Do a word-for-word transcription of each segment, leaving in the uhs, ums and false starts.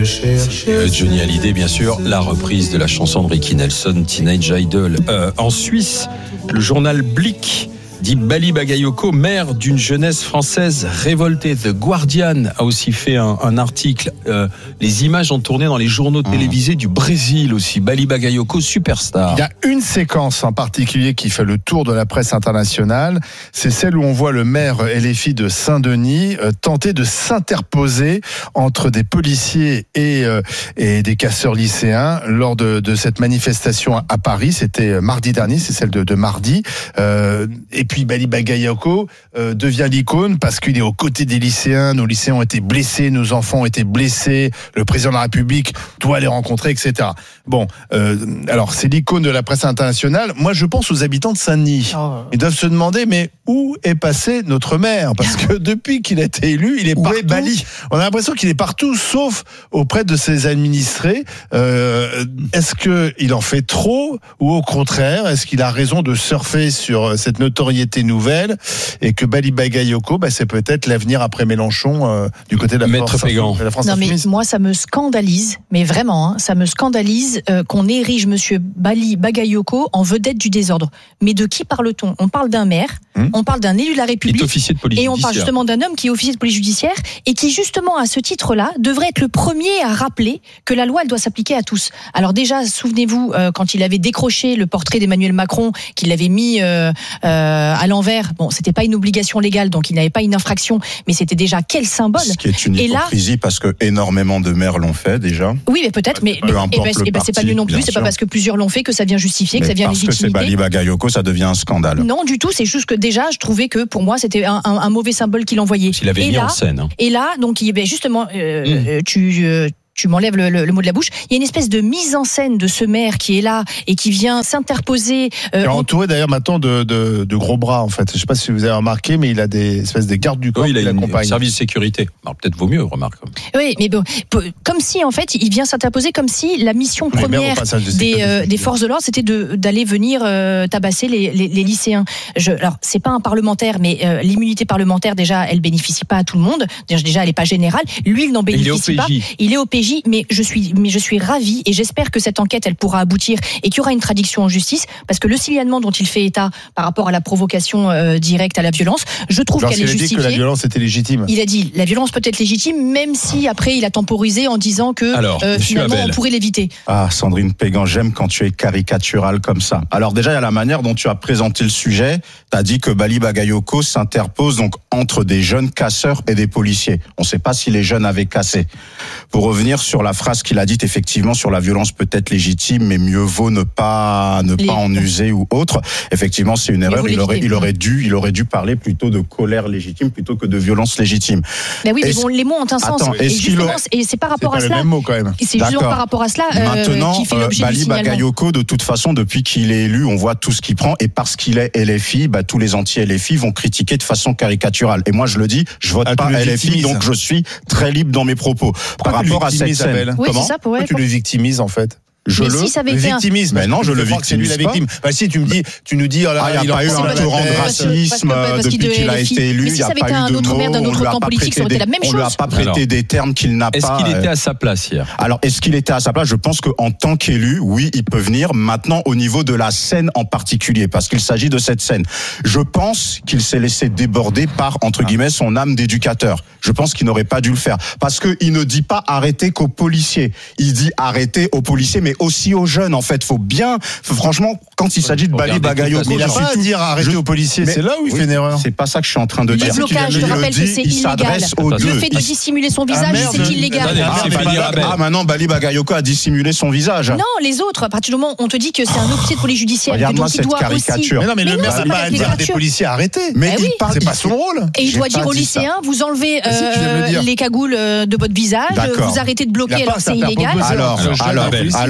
Euh, Johnny Hallyday, bien sûr, la reprise de la chanson de Ricky Nelson, Teenage Idol. Euh, en Suisse, le journal Blick dit Bali Bagayoko, mère d'une jeunesse française révoltée. The Guardian a aussi fait un, un article. Euh, les images ont tourné dans les journaux télévisés du Brésil aussi. Bali Bagayoko, superstar. Il y a une séquence en particulier qui fait le tour de la presse internationale. C'est celle où on voit le maire L F I de Saint-Denis euh, tenter de s'interposer entre des policiers et, euh, et des casseurs lycéens lors de, de cette manifestation à, à Paris. C'était mardi dernier, c'est celle de, de mardi. Euh, et puis Bali Bagayoko euh, devient l'icône parce qu'il est aux côtés des lycéens. Nos lycéens ont été blessés, nos enfants ont été blessés. Le président de la République doit les rencontrer, et cetera. Bon, euh, alors c'est l'icône de la presse internationale. Moi, je pense aux habitants de Saint-Denis. Ils doivent se demander, mais où est passé notre maire ? Parce que depuis qu'il a été élu, il est où partout. Est Bali ? On a l'impression qu'il est partout, sauf auprès de ses administrés. Euh, est-ce qu'il en fait trop ou au contraire, est-ce qu'il a raison de surfer sur cette notoriété nouvelle et que Bali Bagayoko, bah, c'est peut-être l'avenir après Mélenchon euh, du côté de la, Maître force, de la France non, insoumise. Mais moi, ça me scandalise, mais vraiment, hein, ça me scandalise euh, qu'on érige Monsieur Bali Bagayoko en vedette du désordre. Mais de qui parle-t-on ? On parle d'un maire, hum on parle d'un élu de la République, officier de police et on judiciaire. parle justement d'un homme qui est officier de police judiciaire et qui justement à ce titre-là devrait être le premier à rappeler que la loi elle doit s'appliquer à tous. Alors déjà, souvenez-vous euh, quand il avait décroché le portrait d'Emmanuel Macron, qu'il l'avait mis euh, euh, à l'envers. Bon, c'était pas une obligation légale, donc il n'avait pas une infraction, mais c'était déjà quel symbole. Ce qui est une et hypocrisie là, parce que énormément de maires l'ont fait déjà. Oui, mais peut-être, mais, mais et ben, et ben, c'est pas mieux non plus. C'est pas parce que plusieurs l'ont fait que ça vient justifier, mais que ça vient parce légitimer. Parce que c'est Bali Bagayoko, ça devient un scandale. Non, du tout. C'est juste que déjà, je trouvais que pour moi, c'était un, un, un mauvais symbole qu'il envoyait. S'il avait et mis là, en scène. Hein. Et là, donc, il, ben, justement, euh, mmh. tu. Euh, Tu m'enlèves le, le, le mot de la bouche. Il y a une espèce de mise en scène de ce maire qui est là et qui vient s'interposer. Euh, il est entouré d'ailleurs maintenant de, de, de gros bras en fait. Je ne sais pas si vous avez remarqué, mais il a des espèces de gardes du corps oui, qui l'accompagnent. Il a un service de sécurité. Alors peut-être vaut mieux, remarque. Oui, mais bon, comme si en fait, il vient s'interposer comme si la mission oui, première de des, euh, des forces de l'ordre, c'était de, d'aller venir euh, tabasser les, les, les lycéens. Je, alors, c'est pas un parlementaire, mais euh, l'immunité parlementaire déjà, elle bénéficie pas à tout le monde. Déjà, elle est pas générale. Lui, il n'en bénéficie pas. Il est au P J, mais je suis mais je suis ravie et j'espère que cette enquête elle pourra aboutir et qu'il y aura une traduction en justice parce que le signalement dont il fait état par rapport à la provocation euh, directe à la violence, je trouve Alors, qu'elle est justifiée. Il a dit que la violence était légitime. Il a dit la violence peut être légitime même si après il a temporisé en disant que Alors, euh, finalement Abel. on pourrait l'éviter. Ah Sandrine Pégan, j'aime quand tu es caricaturale comme ça. Alors déjà il y a la manière dont tu as présenté le sujet. Tu as dit que Bali Bagayoko s'interpose donc entre des jeunes casseurs et des policiers. On ne sait pas si les jeunes avaient cassé. Pour revenir sur la phrase qu'il a dite effectivement sur la violence peut être légitime, mais mieux vaut ne pas ne Les... pas en user ou autre. Effectivement, c'est une erreur. Il aurait, il aurait dû, il aurait dû parler plutôt de colère légitime plutôt que de violence légitime. Ben oui, mais bon, les mots ont un sens. Attends, et, justement, et c'est par rapport c'est à pas cela. Le même mot quand même. C'est justement par rapport à cela euh, Maintenant, qui fait l'objet euh, Bali du signalement. Bagayoko, de toute façon, depuis qu'il est élu, on voit tout ce qu'il prend, et parce qu'il est L F I, bah, tous les anti-L F I vont critiquer de façon caricaturale. Et moi, je le dis, je vote ah, pas L F I, donc je suis très libre dans mes propos. Pourquoi par rapport à cette scène. Oui, Comment c'est ça, pour Pourquoi tu le victimises en fait? Je mais le, si ça avait le été victimise. Un... Mais non, je le victimise lui la victime. pas. Bah si, tu me dis, tu nous dis, oh là, ah, il n'y a il pas eu un torrent de racisme depuis qu'il a été élu. Mais si ça avait été un autre maire d'un autre camp politique, ça aurait été la même chose. On lui a pas prêté des termes qu'il n'a pas. Est-ce qu'il était à sa place hier? Alors, est-ce qu'il était à sa place? Je pense qu'en tant qu'élu, oui, il peut venir. Maintenant, au niveau de la scène en particulier, parce qu'il s'agit de cette scène, je pense qu'il s'est laissé déborder par, entre guillemets, son âme d'éducateur. Je pense qu'il n'aurait pas dû le faire. Parce qu'il ne dit pas arrêter qu'aux policiers. Il dit arrêter aux policiers, mais aussi aux jeunes. En fait, faut bien, franchement, quand il s'agit de Bali Bagayoko, il n'a pas à dire arrêter aux policiers. C'est là où il oui, fait une erreur. C'est pas ça que je suis en train de le dire. Le blocage, je te rappelle que c'est il illégal. s'adresse aux deux. Le fait de dissimuler son visage, ah, c'est illégal. Ah, ah, ah, maintenant, Bali Bagayoko a dissimulé son visage. Non, les autres. À partir du moment où on te dit que c'est un officier de police judiciaire, regarde-moi donc il doit caricature. aussi. Mais non, mais, mais le maire n'a pas à dire des policiers arrêtés. Mais il parle, c'est pas son rôle. Et il doit dire aux lycéens, vous enlevez les cagoules de votre visage, vous arrêtez de bloquer alors que c'est illégal. Alors, alors, alors.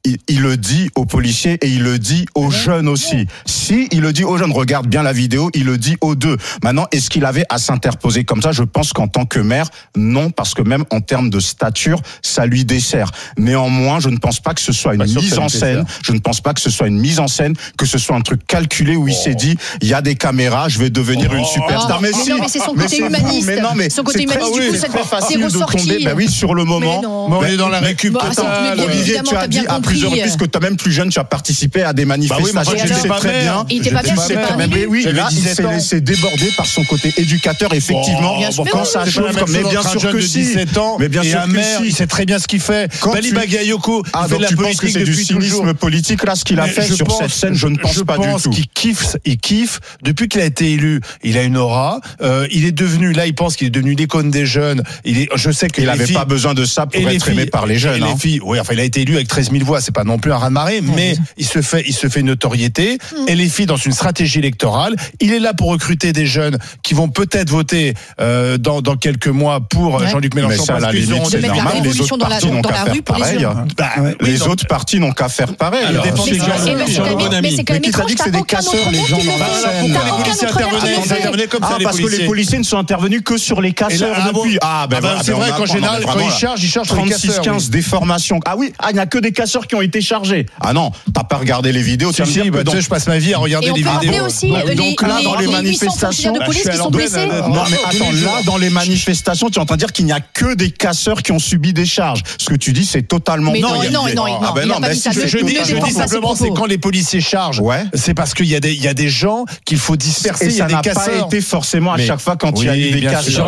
il, il le dit aux policiers et il le dit aux jeunes aussi. Si il le dit aux jeunes, regarde bien la vidéo, il le dit aux deux. Maintenant, est-ce qu'il avait à s'interposer comme ça? Je pense qu'en tant que maire, non, parce que même en termes de stature, ça lui dessert. Néanmoins, je ne pense pas que ce soit une pas mise en scène. Je ne pense pas que ce soit une mise en scène, que ce soit un truc calculé où oh. il s'est dit, il y a des caméras, je vais devenir oh. une superstar. Oh. Mais, si, non, mais c'est son côté mais humaniste. Mais non, mais son côté humaniste, très, du coup, c'est très facile de tomber. Ben oui, sur le moment. Mais on est dans la récup totale. Olivier, tu as dit à plusieurs reprises que toi même plus jeune, tu as participé à des manifestations. Bah oui, moi, je sais très bien. Il était pas bien, c'est pas mais oui, là, il s'est laissé déborder par son côté éducateur, effectivement. Quand ça chauffe, mais bien sûr que si. dix-sept ans, mais bien sûr que si. Il sait très bien ce qu'il fait. Bali Bagayoko, il fait de la politique depuis toujours. Du cynisme politique, là, ce qu'il a fait sur cette scène, je ne pense pas du tout. Je pense qu'il kiffe, il kiffe. Depuis qu'il a été élu, il a une aura. Il est devenu, là, il pense qu'il est devenu l'icône des jeunes. Il est, je sais qu'il n'avait pas besoin de ça pour être aimé par les jeunes. Les filles, oui, enfin, il a été élu avec treize mille voix. C'est pas non plus un raz-de-marée, mais il se fait, il se fait une notoriété. Et les filles dans une stratégie électorale. Il est là pour recruter des jeunes qui vont peut-être voter euh, dans, dans quelques mois pour ouais. Jean-Luc Mélenchon. Mais ça, parce qu'ils auront c'est des normal. Les autres partis n'ont qu'à faire pareil. Bah, oui, les donc... autres partis n'ont qu'à faire pareil. Alors, mais, mais, mais, mais c'est quand même étrange. Dit que c'est des casseurs, les gens dans la scène. Pourquoi les policiers intervenaient comme ça? Parce que les policiers ne sont intervenus que sur les casseurs depuis. Ah ben c'est vrai qu'en général, quand ils chargent, ils chargent sur les casseurs. trente-six quinze déformations. Ah oui, il n'y a que des casseurs qui ont été chargés. Ah non, t'as pas regardé les vidéos. Tu sais, je passe ma vie à regarder les vidéos. Donc là, dans les manifestations, de police qui sont blessés. Non, mais attends, là, dans les manifestations, tu es en train de dire qu'il n'y a que des casseurs qui ont subi des charges. Ce que tu dis, c'est totalement faux. Non, non, non, non. Ah ben non, mais je dis simplement, c'est quand les policiers chargent. C'est parce qu'il y a des, il y a des gens qu'il faut disperser. Il y a des casseurs. Ça n'a pas été forcément à chaque fois quand il y a eu des casseurs.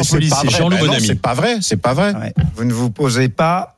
C'est pas vrai, c'est pas vrai. Vous ne vous posez pas.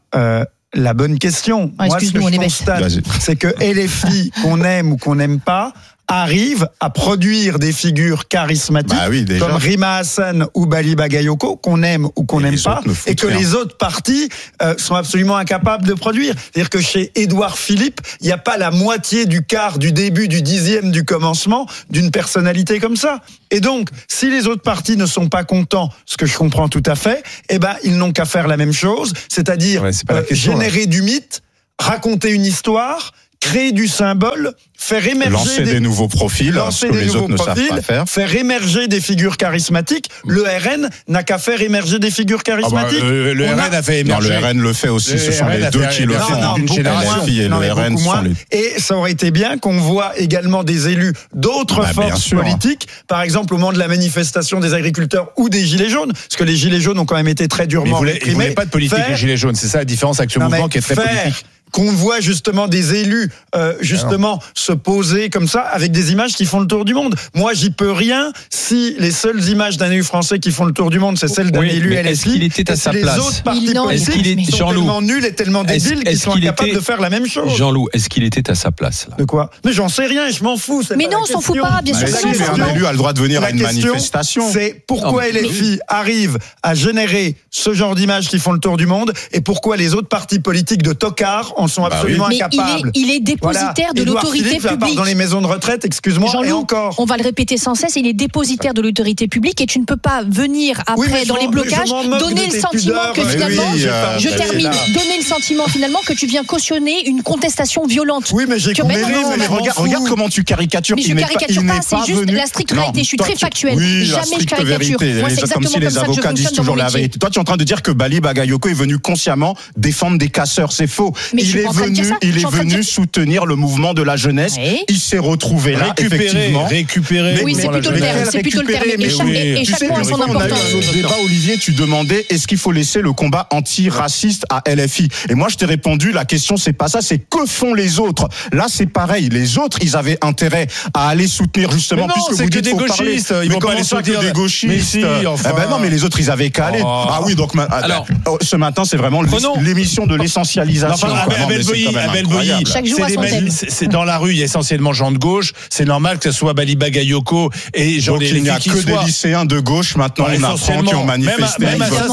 La bonne question. Ah, Moi, ce que je constate, c'est que L F I, qu'on aime ou qu'on n'aime pas, arrive à produire des figures charismatiques bah oui, comme Rima Hassan ou Bali Bagayoko, qu'on aime ou qu'on n'aime pas, et que rien. les autres partis euh, sont absolument incapables de produire. C'est-à-dire que chez Édouard Philippe, il n'y a pas la moitié du quart, du début, du dixième, du commencement d'une personnalité comme ça. Et donc, si les autres partis ne sont pas contents, ce que je comprends tout à fait, eh ben, ils n'ont qu'à faire la même chose, c'est-à-dire ouais, c'est euh, question, générer là. du mythe, raconter une histoire, créer du symbole, faire émerger lancer des, des nouveaux profils, lancer que des les nouveaux autres profils, ne savent pas faire. faire émerger des figures charismatiques. Le R N n'a qu'à faire émerger des figures charismatiques. Ah bah, le le R N a... a fait émerger. Non, le R N le fait aussi. Le ce sont les deux qui le font. Une génération. Et non, le R N sont les... Et ça aurait été bien qu'on voit également des élus d'autres bah, forces politiques, par exemple au moment de la manifestation des agriculteurs ou des Gilets jaunes, parce que les Gilets jaunes ont quand même été très durement réprimés. Ils ne voulaient pas de politique, les Gilets jaunes. C'est ça la différence avec ce mouvement qui est très politique. Qu'on voit justement des élus euh, justement Alors. se poser comme ça avec des images qui font le tour du monde. Moi, j'y peux rien si les seules images d'un élu français qui font le tour du monde, c'est celles d'un oui, élu L F I. Est-ce qu'il était à sa les place Les autres partis non, politiques est, sont tellement nuls et tellement débiles qu'ils sont incapables de faire la même chose. Jean-Loup, est-ce qu'il était à sa place là? De quoi? Mais j'en sais rien, je m'en fous. Mais non, on s'en fout pas, bien sûr que non. Un élu a le droit de venir à une manifestation. C'est pourquoi L F I arrive à générer ce genre d'images qui font le tour du monde et pourquoi les autres partis politiques de tocards en sont absolument incapables. Il est, il est dépositaire voilà. de Édouard l'autorité Philippe, publique. Part dans les maisons de retraite, excuse-moi, et encore. On va le répéter sans cesse, il est dépositaire de l'autorité publique et tu ne peux pas venir après oui, dans les blocages donner le sentiment que finalement, oui, euh, je termine, donner le sentiment finalement que tu viens cautionner une contestation violente. Oui, mais j'ai compris. Mais, mais, mais regarde, regarde comment tu caricatures. Mais je caricature pas, c'est juste la stricte réalité. Je suis très factuelle. Jamais je caricature. Moi, c'est exactement comme ça que je fonctionne dans mon métier. Toi, tu es en train de dire que Bali Bagayoko est venu consciemment défendre des casseurs. C'est faux. Il est venu, il est venu soutenir le mouvement de la jeunesse. Oui. Il s'est retrouvé là, récupérer, effectivement. Récupérer. Mais, oui, c'est plutôt le terme. C'est plutôt le terme. Et chaque, oui. et chaque point a son importance. On a eu un autre débat, Olivier, tu demandais est-ce qu'il faut laisser le combat anti-raciste à L F I? Et moi, je t'ai répondu, la question, c'est pas ça, c'est que font les autres? Là, c'est pareil. Les autres, ils avaient intérêt à aller soutenir, justement, non, puisque vous dites des gauchistes. Parler. Ils vont pas les soutenir des gauchistes. Mais si, enfin. Eh ben non, mais les autres, ils avaient qu'à aller. Oh. Ah oui, donc, alors, ce matin, c'est vraiment l'émission de l'essentialisation. Abel Boilly, chaque jour à son thème. C'est dans la rue, il y a essentiellement gens de gauche. C'est normal que ce soit Bali Bagayoko et Jean Donc il n'y a que des lycéens de gauche maintenant. On apprend qui ont manifesté. Même, même ça,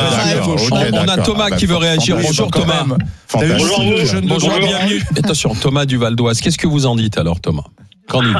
ça on a Thomas qui veut réagir. Bonjour Thomas. Bonjour, Bonjour, bienvenue. Attention, Thomas du Val d'Oise. Qu'est-ce que vous en dites alors, Thomas? Qu'en dites-vous?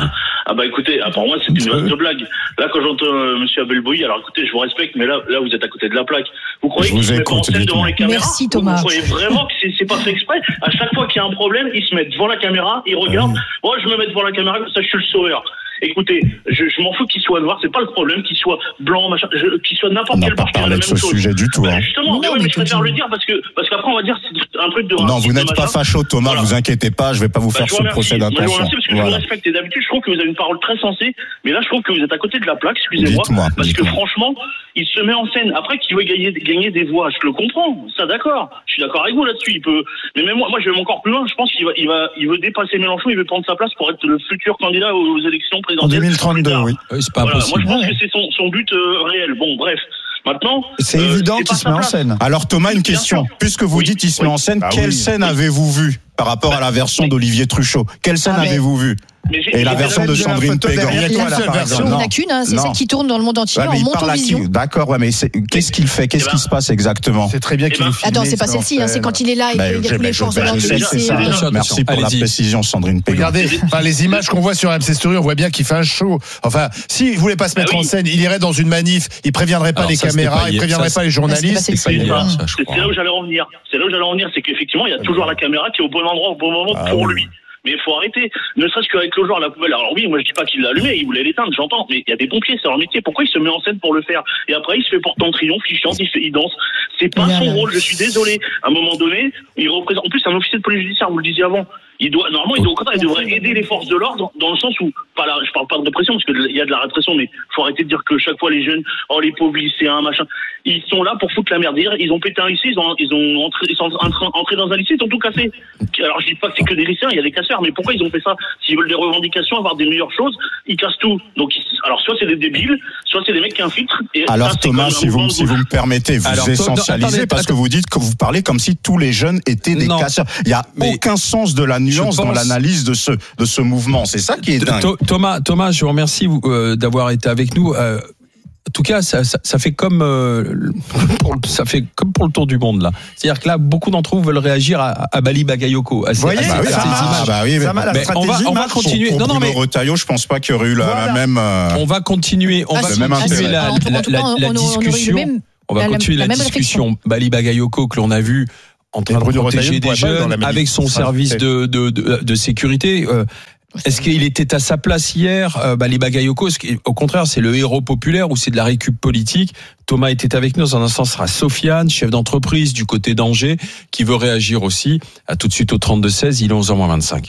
Ah bah écoutez, ah, pour moi c'est une vaste blague. Là quand j'entends euh, Monsieur Abel-Bouilly, alors écoutez, je vous respecte, mais là, là vous êtes à côté de la plaque. Vous croyez qu'ils se mettent en scène devant les caméras? Merci Thomas. Vous croyez vraiment que c'est, c'est pas fait exprès? À chaque fois qu'il y a un problème, ils se mettent devant la caméra, ils regardent. Moi je me mets devant la caméra comme ça, je suis le sauveur. Écoutez, je, je m'en fous qu'il soit noir, c'est pas le problème, qu'il soit blanc, machin, je, qu'il soit n'importe quel parti, on n'a pas parlé de ce chose. sujet du tout. Bah, hein. justement, non, mais, ouais, mais je préfère le dire parce que parce qu'après on va dire c'est un truc de racisme. Non, vous n'êtes pas facho, Thomas, voilà. Vous inquiétez pas, je vais pas vous bah, faire ce procès d'intention. Je vous remercie parce que voilà. je vous respecte et d'habitude je trouve que vous avez une parole très sensée, mais là je trouve que vous êtes à côté de la plaque, excusez-moi, dites-moi, parce dites-moi. que franchement, il se met en scène. Après qu'il veut gagner, gagner des voix, je le comprends, ça d'accord, je suis d'accord avec vous là-dessus. Il peut, mais même moi, moi je vais encore plus loin. Je pense qu'il va, il va, il veut dépasser Mélenchon, il veut prendre sa place pour être le futur candidat aux élections présidentielles. En deux mille trente-deux, oui. oui c'est pas voilà, impossible. moi je pense que c'est son, son but euh, réel. Bon, bref. Maintenant, c'est euh, évident qu'il se met en scène. Alors Thomas, une question. Puisque vous oui, dites il se oui. met en scène, ah, quelle oui. scène oui. avez-vous vue par rapport à la version oui. d'Olivier Truchot? Quelle scène ah, mais... avez-vous vue? Et la version de Sandrine Pégan. La version, il n'y en a qu'une, hein, c'est non. celle qui tourne dans le monde entier ouais, en Montovision. D'accord, ouais, mais c'est, qu'est-ce qu'il fait? Qu'est-ce qui se passe exactement? C'est très bien qu'il est filmé. Attends, c'est pas celle-ci, hein, c'est quand il est là et qu'il y a tous les forces de l'ordre. Merci pour la précision, Sandrine Pégan. Regardez, enfin, les images qu'on voit sur M C Story, on voit bien qu'il fait un show. Enfin, s'il voulait pas se mettre en scène, il irait dans une manif, il préviendrait pas les caméras, il préviendrait pas les journalistes. C'est là où j'allais en venir. C'est là où j'allais en venir, c'est qu'effectivement, il y a toujours la caméra qui est au bon endroit, au bon moment pour lui. Mais il faut arrêter, ne serait-ce qu'avec le genre, la poubelle. Alors oui, moi je dis pas qu'il l'a allumé, il voulait l'éteindre, j'entends, mais il y a des pompiers, c'est leur métier. Pourquoi il se met en scène pour le faire? Et après il se fait porter en triomphe, il chante, il, fait, il danse. C'est pas son rôle, je suis désolé. À un moment donné, il représente, en plus c'est un officier de police judiciaire, vous le disiez avant. Il doit, normalement, il doit, au contraire, il devrait aider les forces de l'ordre dans le sens où, pas la, je parle pas de répression parce qu'il y a de la répression, mais faut arrêter de dire que chaque fois les jeunes, oh les pauvres lycéens, machin, ils sont là pour foutre la merde. Ils ont pété un lycée, ils ont, ils ont entré, ils sont entrés dans un lycée, ils ont tout cassé. Alors je dis pas que c'est que des lycéens, il y a des casseurs, mais pourquoi ils ont fait ça? S'ils veulent des revendications, avoir des meilleures choses, ils cassent tout. Donc, ils, alors soit c'est des débiles, soit c'est des mecs qui infiltrent. Et alors ça, Thomas, si vous, si vous me permettez, vous alors, essentialisez attendez, parce attendez. que vous dites que vous parlez comme si tous les jeunes étaient des non, casseurs. Il y a aucun sens de la nuance dans l'analyse de ce de ce mouvement. C'est ça qui est dingue. Thomas, Thomas, je vous remercie euh, d'avoir été avec nous. Euh, en tout cas, ça, ça, ça fait comme euh, pour, ça fait comme pour le tour du monde là. C'est-à-dire que là, beaucoup d'entre vous veulent réagir à, à Bali Bagayoko. À ces, voyez, à ces, ça à ces marche, images. bah oui, ça marche, mais on va, on va continuer. Pour, pour non, non, mais Retailleau, je pense pas qu'il y aurait eu la, voilà. la même. Euh, on va continuer. On ah, va si, continuer la, la, la, la, la discussion. On va continuer la discussion. Bali Bagayoko que l'on a vu en train de protéger des jeunes avec son service de, de, de, de sécurité. Euh, Est-ce qu'il était à sa place hier, euh, Bali Bagayoko? Au contraire, c'est le héros populaire ou c'est de la récup politique? Thomas était avec nous. Dans un instant, ce sera Sofiane, chef d'entreprise du côté d'Angers, qui veut réagir aussi. À tout de suite au trente-deux seize, il est onze heures moins vingt-cinq.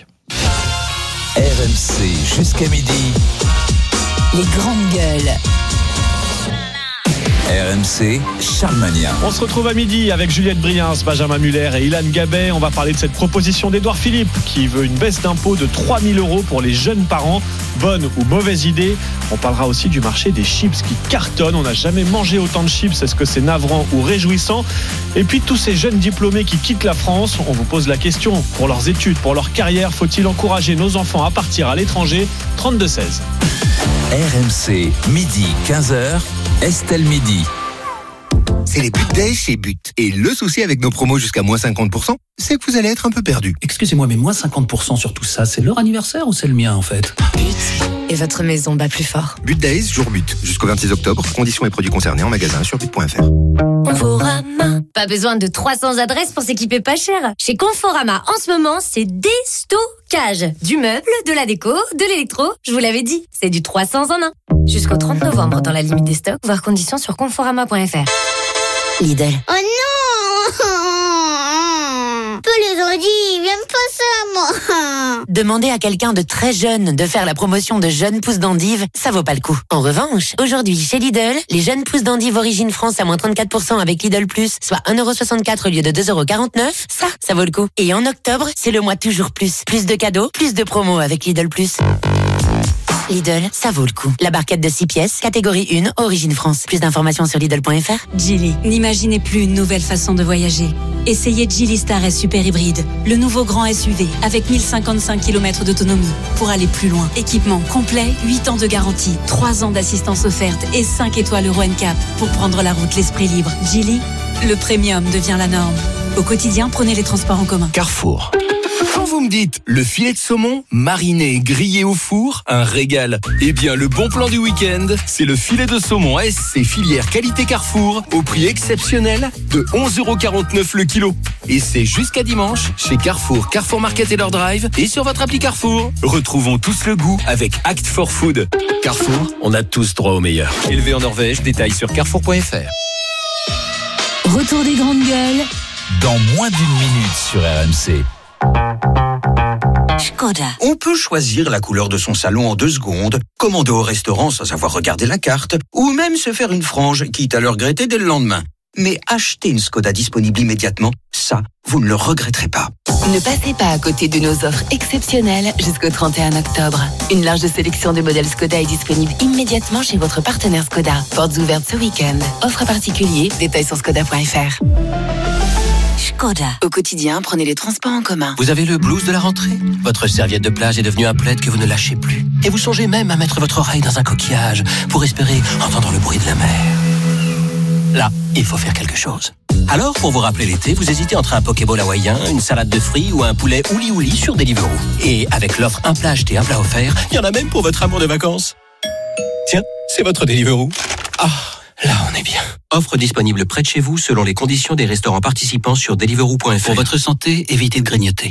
R M C jusqu'à midi. Les grandes gueules. R M C, Charles Magnien. On se retrouve à midi avec Juliette Briens, Benjamin Muller et Ilan Gabet. On va parler de cette proposition d'Édouard Philippe qui veut une baisse d'impôt de trois mille euros pour les jeunes parents. Bonne ou mauvaise idée? On parlera aussi du marché des chips qui cartonnent. On n'a jamais mangé autant de chips. Est-ce que c'est navrant ou réjouissant? Et puis tous ces jeunes diplômés qui quittent la France. On vous pose la question. Pour leurs études, pour leur carrière, faut-il encourager nos enfants à partir à l'étranger? trente-deux seize. R M C, midi quinze heures. Estelle Midi. C'est les But Days chez But. Et le souci avec nos promos jusqu'à moins cinquante pour cent, c'est que vous allez être un peu perdu. Excusez-moi, mais moins cinquante pour cent sur tout ça, c'est leur anniversaire ou c'est le mien en fait? But. Et votre maison bat plus fort. But Days, jour but. Jusqu'au vingt-six octobre. Conditions et produits concernés en magasin sur but point f r. Conforama. Pas besoin de trois cents adresses pour s'équiper pas cher. Chez Conforama, en ce moment, c'est déstockage. Du meuble, de la déco, de l'électro. Je vous l'avais dit, c'est du trois cents en un. Jusqu'au trente novembre dans la limite des stocks, voire conditions sur conforama point f r. Lidl. Oh non! Peu les ondits, ils viennent pas ça, moi. Demander à quelqu'un de très jeune de faire la promotion de jeunes pousses d'endives, ça vaut pas le coup. En revanche, aujourd'hui, chez Lidl, les jeunes pousses d'endives Origine France à moins trente-quatre pour cent avec Lidl Plus, soit un euro soixante-quatre au lieu de deux euros quarante-neuf, ça, ça vaut le coup. Et en octobre, c'est le mois toujours plus. Plus de cadeaux, plus de promos avec Lidl Plus. Lidl, ça vaut le coup. La barquette de six pièces, catégorie un, Origine France. Plus d'informations sur Lidl point f r. Geely, n'imaginez plus une nouvelle façon de voyager. Essayez Geely Star S Super Hybride, le nouveau grand S U V avec mille cinquante-cinq kilomètres d'autonomie pour aller plus loin. Équipement complet, huit ans de garantie, trois ans d'assistance offerte et cinq étoiles Euro N C A P pour prendre la route l'esprit libre. Geely, le premium devient la norme. Au quotidien, prenez les transports en commun. Carrefour. Quand vous me dites le filet de saumon, mariné, grillé au four, un régal. Eh bien, le bon plan du week-end, c'est le filet de saumon S C filière qualité Carrefour au prix exceptionnel de onze euros quarante-neuf le kilo. Et c'est jusqu'à dimanche chez Carrefour, Carrefour Market et leur drive et sur votre appli Carrefour. Retrouvons tous le goût avec Act for Food. Carrefour, on a tous droit au meilleur. Élevé en Norvège, détails sur carrefour point f r. Retour des grandes gueules. Dans moins d'une minute sur R M C. Skoda. On peut choisir la couleur de son salon en deux secondes, commander au restaurant sans avoir regardé la carte, ou même se faire une frange, quitte à le regretter dès le lendemain. Mais acheter une Skoda disponible immédiatement, ça, vous ne le regretterez pas. Ne passez pas à côté de nos offres exceptionnelles jusqu'au trente et un octobre. Une large sélection de modèles Skoda est disponible immédiatement chez votre partenaire Skoda. Portes ouvertes ce week-end. Offre à particulier, détails sur skoda point f r. Skoda. Au quotidien, prenez les transports en commun. Vous avez le blues de la rentrée? Votre serviette de plage est devenue un plaid que vous ne lâchez plus. Et vous songez même à mettre votre oreille dans un coquillage pour espérer entendre le bruit de la mer. Là, il faut faire quelque chose. Alors, pour vous rappeler l'été, vous hésitez entre un pokéball hawaïen, une salade de fruits ou un poulet ouli ouli sur Deliveroo. Et avec l'offre un plat acheté, un plat offert, il y en a même pour votre amour de vacances. Tiens, c'est votre Deliveroo. Ah, là on est bien. Offre disponible près de chez vous selon les conditions des restaurants participants sur deliveroo point f r. Pour votre santé, évitez de grignoter.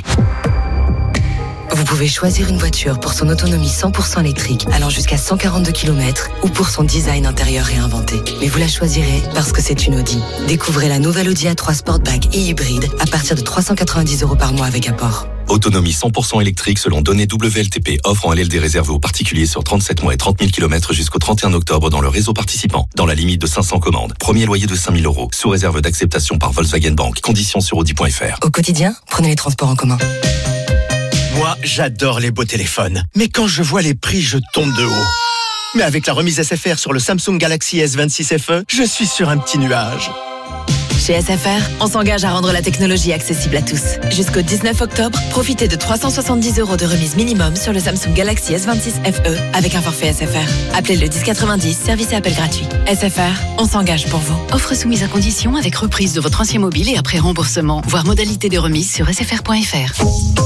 Vous pouvez choisir une voiture pour son autonomie cent pour cent électrique, allant jusqu'à cent quarante-deux kilomètres, ou pour son design intérieur réinventé. Mais vous la choisirez parce que c'est une Audi. Découvrez la nouvelle Audi A trois Sportback et hybride à partir de trois cent quatre-vingt-dix euros par mois avec apport. Autonomie cent pour cent électrique selon données W L T P. Offre en L L D réservée aux particuliers sur trente-sept mois et trente mille kilomètres jusqu'au trente et un octobre dans le réseau participant, dans la limite de cinq cents commandes. Premier loyer de cinq mille euros, sous réserve d'acceptation par Volkswagen Bank. Conditions sur audi point f r. Au quotidien, prenez les transports en commun. Moi, j'adore les beaux téléphones. Mais quand je vois les prix, je tombe de haut. Mais avec la remise S F R sur le Samsung Galaxy S vingt-six F E, je suis sur un petit nuage. Chez S F R, on s'engage à rendre la technologie accessible à tous. Jusqu'au dix-neuf octobre, profitez de trois cent soixante-dix euros de remise minimum sur le Samsung Galaxy S vingt-six F E avec un forfait S F R. Appelez le dix quatre-vingt-dix, service et appel gratuit. S F R, on s'engage pour vous. Offre soumise à condition avec reprise de votre ancien mobile et après remboursement. Voir modalité de remise sur s f r point f r.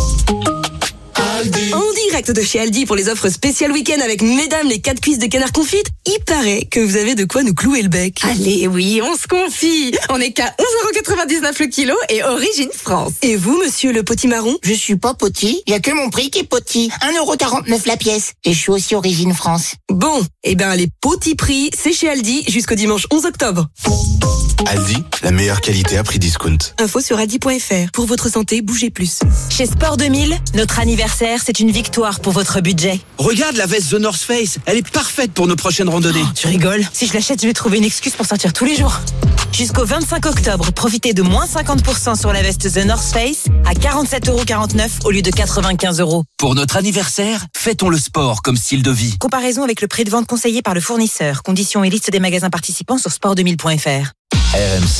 En direct de chez Aldi pour les offres spéciales week-end avec mesdames les quatre cuisses de canard confites. Il paraît que vous avez de quoi nous clouer le bec. Allez, oui, on se confie. On est qu'à onze euros quatre-vingt-dix-neuf le kilo et origine France. Et vous, monsieur le potimarron? Je suis pas poti. Il y a que mon prix qui est poti. un euro quarante-neuf la pièce. Et je suis aussi origine France. Bon, eh ben les petits prix, c'est chez Aldi jusqu'au dimanche onze octobre. Aldi, la meilleure qualité à prix discount. Info sur aldi point f r. Pour votre santé, bougez plus. Chez Sport deux mille, notre anniversaire, c'est une victoire pour votre budget. Regarde la veste The North Face, elle est parfaite pour nos prochaines randonnées. Oh, tu rigoles? Si je l'achète, je vais trouver une excuse pour sortir tous les jours. Jusqu'au vingt-cinq octobre, profitez de moins cinquante pour cent sur la veste The North Face à quarante-sept euros quarante-neuf au lieu de quatre-vingt-quinze euros. Pour notre anniversaire, fêtons le sport comme style de vie. Comparaison avec le prix de vente conseillé par le fournisseur. Conditions et liste des magasins participants sur sport deux mille point f r. R M C.